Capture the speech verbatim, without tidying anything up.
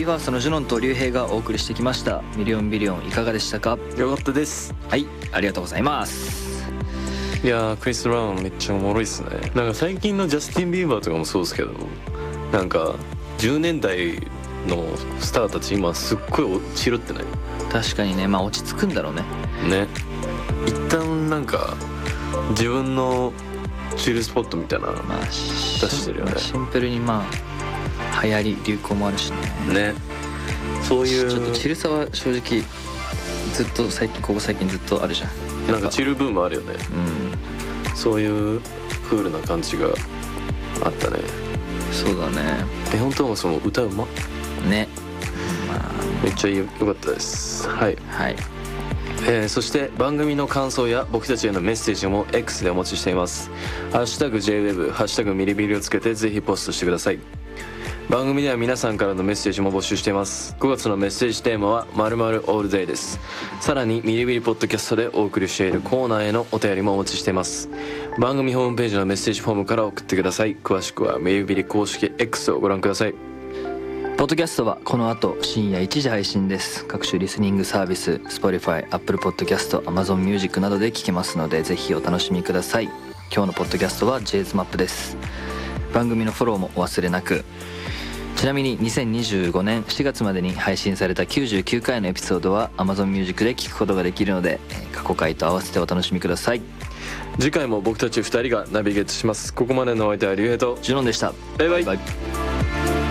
ビーファーストのジュノンとリュウヘイがお送りしてきましたミリオンビリオンいかがでしたか？ よかったです。 はい、ありがとうございます。 いやークリス・ブラウンめっちゃおもろいっすね。なんか最近のジャスティン・ビーバーとかもそうですけど、なんかじゅうねんだいのスターたち今すっごい落ちるってない？ 確かにね、まあ落ち着くんだろうね。 ね、一旦なんか自分のチルスポットみたいなのまあ出してるよね。 シンプルにまあ流行り流行もあるしね。 ね、そういうちょっとチルさは正直ずっと最近ここ最近ずっとあるじゃん。 なんかチルブームあるよね。 うん、 そういうクールな感じがあったね。 そうだね。 え、本当はその歌うまね、まあめっちゃよかったです。はい、 はい。 えー、そして番組の感想や僕たちへのメッセージも X でお待ちしています。ハッシュタグ ジェイウェブ ハッシュタグミリビリをつけてぜひポストしてください。番組では皆さんからのメッセージも募集しています。ごがつのメッセージテーマは〇〇オールデイです。さらにミリビリポッドキャストでお送りしているコーナーへのお便りもお待ちしています。番組ホームページのメッセージフォームから送ってください。詳しくはミリビリ公式 X をご覧ください。 ポッドキャストはこの後深夜いちじ配信です。各種リスニングサービス Spotify、Apple Podcast、Amazon Music などで聞けますのでぜひお楽しみください。今日のポッドキャストは ジェイズ マップです。番組のフォローもお忘れなく。ちなみににせんにじゅうごねんしがつまでに配信されたきゅうじゅうきゅうかいのエピソードは Amazon Music で聞くことができるので過去回と合わせてお楽しみください。 次回も僕たちふたりがナビゲートします。ここまでのお相手はリュウヘイとジュノンでした。 バイバイ。 バイバイ。